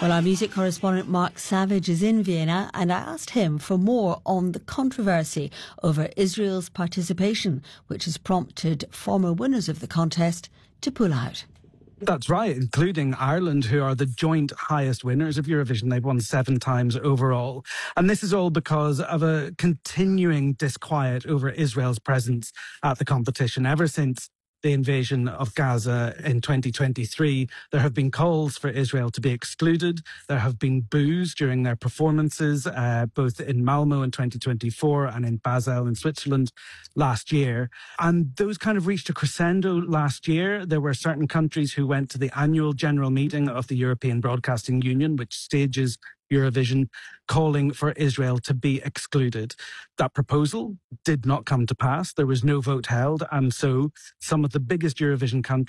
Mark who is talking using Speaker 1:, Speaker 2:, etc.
Speaker 1: Well, our music correspondent Mark Savage is in Vienna, and I asked him for more on the controversy over Israel's participation, which has prompted former winners of the contest to pull out.
Speaker 2: That's right, including Ireland, who are the joint highest winners of Eurovision. They've won 7 times overall. And this is all because of a continuing disquiet over Israel's presence at the competition. Ever since the invasion of Gaza in 2023, there have been calls for Israel to be excluded. There have been boos during their performances, both in Malmo in 2024 and in Basel in Switzerland last year. And those kind of reached a crescendo last year. There were certain countries who went to the annual general meeting of the European Broadcasting Union, which stages Eurovision, calling for Israel to be excluded. That proposal did not come to pass. There was no vote held. And so some of the biggest Eurovision countries